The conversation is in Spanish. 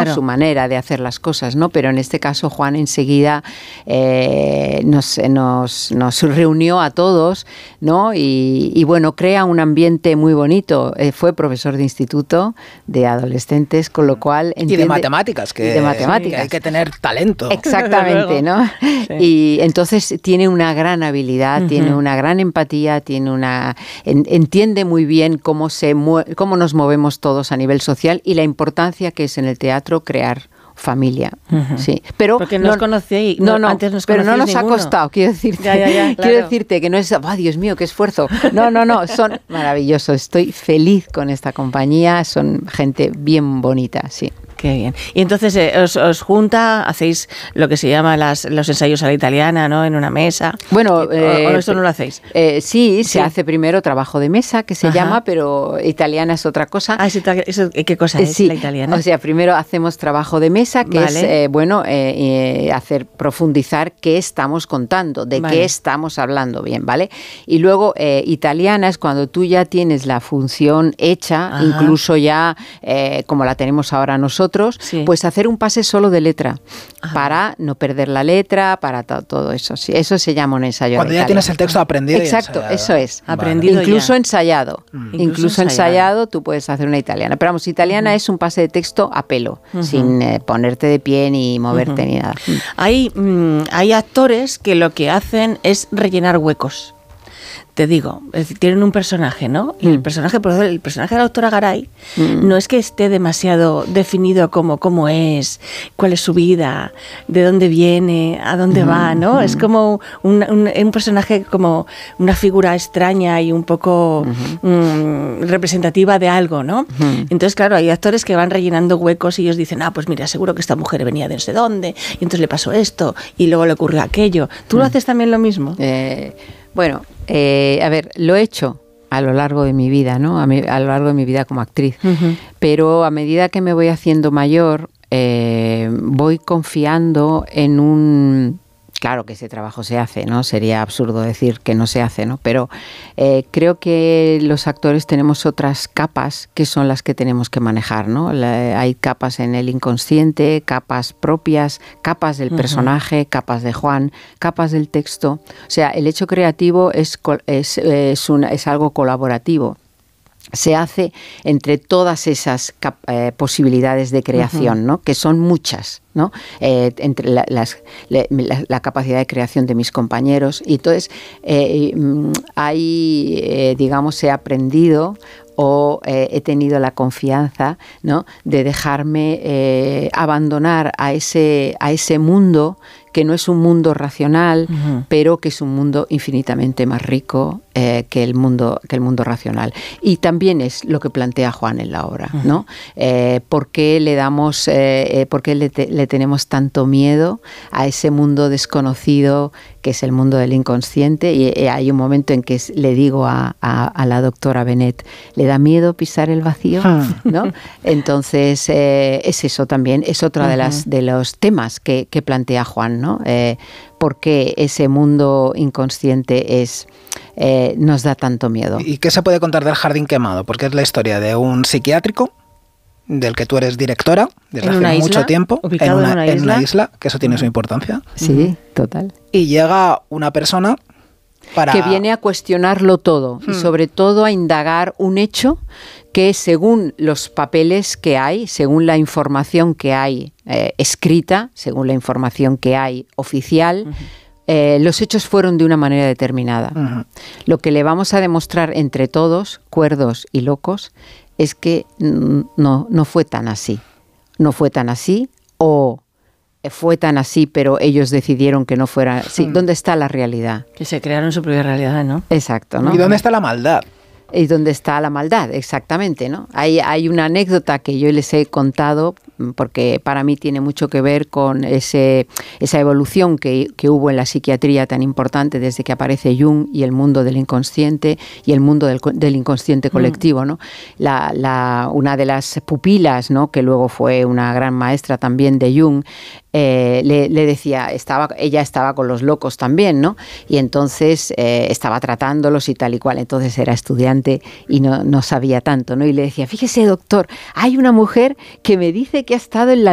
Claro. Su manera de hacer las cosas, ¿no? Pero en este caso Juan enseguida nos reunió a todos, ¿no? Y bueno, crea un ambiente muy bonito. Fue profesor de instituto de adolescentes, con lo cual y de matemáticas, que hay que tener talento. Exactamente, ¿no? Sí. Y entonces tiene una gran habilidad, tiene una gran empatía, entiende muy bien cómo nos movemos todos a nivel social y la importancia que es en el teatro crear familia, sí. Pero porque no os conocéis, antes nos pero no nos ninguno. Ha costado, quiero decirte. Claro. Quiero decirte que no es, Dios mío, qué esfuerzo. No, son maravillosos. Estoy feliz con esta compañía, son gente bien bonita, sí. Qué bien. Y entonces os junta, hacéis lo que se llama los ensayos a la italiana, ¿no? En una mesa. Bueno, ¿o eso no lo hacéis? Sí, se hace primero trabajo de mesa, que se llama, pero italiana es otra cosa. ¿Qué cosa es la italiana? O sea, primero hacemos trabajo de mesa, que es, profundizar qué estamos contando, de qué estamos hablando, bien, ¿vale? Y luego, italiana es cuando tú ya tienes la función hecha, incluso ya, como la tenemos ahora nosotros, pues hacer un pase solo de letra, para no perder la letra, para todo eso. Sí, eso se llama un ensayo. Cuando ya tienes el texto aprendido. Exacto, y eso es. Aprendido incluso ya. Ensayado. Incluso ensayado, tú puedes hacer una italiana. Pero vamos, italiana es un pase de texto a pelo, sin ponerte de pie ni moverte ni nada. Hay actores que lo que hacen es rellenar huecos. Te digo, tienen un personaje, ¿no? Y el personaje de la doctora Garay no es que esté demasiado definido como cómo es, cuál es su vida, de dónde viene, a dónde va, ¿no? Es como un personaje, como una figura extraña y un poco representativa de algo, ¿no? Entonces, claro, hay actores que van rellenando huecos y ellos dicen, pues mira, seguro que esta mujer venía de no sé dónde, y entonces le pasó esto, y luego le ocurrió aquello. ¿Tú lo haces también lo mismo? Bueno, a ver, lo he hecho a lo largo de mi vida, ¿no? A lo largo de mi vida como actriz. Pero a medida que me voy haciendo mayor, voy confiando en un... Claro que ese trabajo se hace, ¿no? Sería absurdo decir que no se hace, ¿no? Pero creo que los actores tenemos otras capas que son las que tenemos que manejar, ¿no? Hay capas en el inconsciente, capas propias, capas del personaje, capas de Juan, capas del texto. O sea, el hecho creativo es algo colaborativo. Se hace entre todas esas posibilidades de creación, ¿no? Que son muchas, ¿no? Entre la capacidad de creación de mis compañeros. Y entonces, digamos, he aprendido o he tenido la confianza, ¿no? De dejarme abandonar a ese mundo que no es un mundo racional, pero que es un mundo infinitamente más rico que el mundo racional. Y también es lo que plantea Juan en la obra, ¿no? ¿Por qué le tenemos tanto miedo a ese mundo desconocido que es el mundo del inconsciente? Y hay un momento en que le digo a la doctora Bennett, ¿le da miedo pisar el vacío? ¿No? Entonces, es eso también, es otro de los temas que plantea Juan, ¿no? ¿Por qué ese mundo inconsciente nos da tanto miedo? ¿Y qué se puede contar del Jardín Quemado? Porque es la historia de un psiquiátrico del que tú eres directora desde hace mucho tiempo, en una isla, que eso tiene su importancia. Sí, total. Y llega una persona que viene a cuestionarlo todo y sobre todo a indagar un hecho que, según los papeles que hay, según la información que hay escrita, según la información que hay oficial, los hechos fueron de una manera determinada. Lo que le vamos a demostrar entre todos, cuerdos y locos, es que no fue tan así. No fue tan así, o fue tan así, pero ellos decidieron que no fuera así. ¿Dónde está la realidad? Que se crearon su propia realidad, ¿no? Exacto, ¿no? ¿Y dónde está la maldad? ¿Y dónde está la maldad? Exactamente, ¿no? Hay una anécdota que yo les he contado, porque para mí tiene mucho que ver con esa evolución que hubo en la psiquiatría tan importante desde que aparece Jung y el mundo del inconsciente y el mundo del inconsciente colectivo, ¿no? Una de las pupilas, ¿no? Que luego fue una gran maestra también de Jung, le decía, ella estaba con los locos también, ¿no? Y entonces estaba tratándolos y tal y cual. Entonces era estudiante y no sabía tanto, ¿no? Y le decía, fíjese, doctor, hay una mujer que me dice que ha estado en la